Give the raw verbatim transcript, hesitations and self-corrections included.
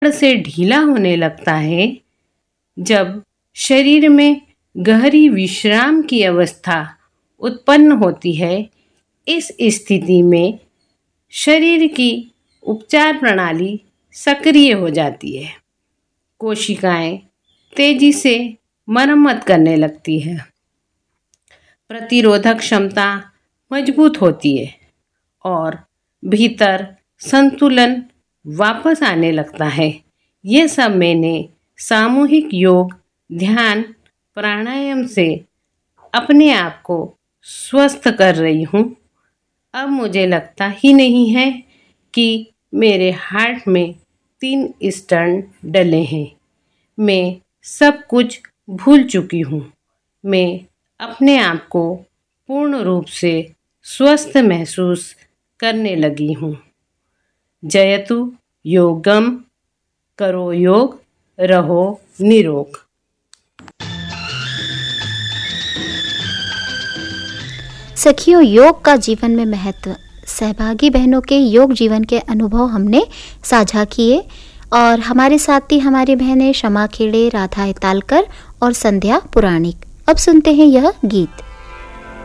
से ढीला होने लगता है। जब शरीर में गहरी विश्राम की अवस्था उत्पन्न होती है, इस स्थिति में शरीर की उपचार प्रणाली सक्रिय हो जाती है। कोशिकाएं तेजी से मरम्मत करने लगती है, प्रतिरोधक क्षमता मजबूत होती है और भीतर संतुलन वापस आने लगता है। ये सब मैंने सामूहिक योग, ध्यान, प्राणायाम से अपने आप को स्वस्थ कर रही हूँ। अब मुझे लगता ही नहीं है कि मेरे हार्ट में तीन स्टंट डले हैं। मैं सब कुछ भूल चुकी हूँ। मैं अपने आप को पूर्ण रूप से स्वस्थ महसूस करने लगी हूँ। जयतु योगम, करो योग, रहो निरोग। सखियों, योग का जीवन में महत्व, सहभागी बहनों के योग जीवन के अनुभव हमने साझा किए और हमारे साथ ही हमारी बहनें शमा खेड़े, राधा हितालकर और संध्या पुराणिक। अब सुनते हैं यह गीत।